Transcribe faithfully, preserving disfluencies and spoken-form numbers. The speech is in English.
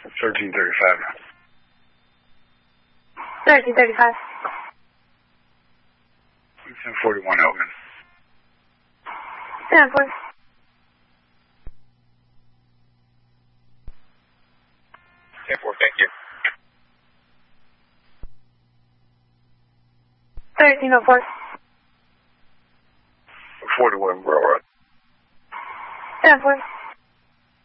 thirteen thirty-five. thirteen thirty-five. ten forty-one open. ten forty. ten four, thank you. thirteen oh four. forty-one, bro. ten forty.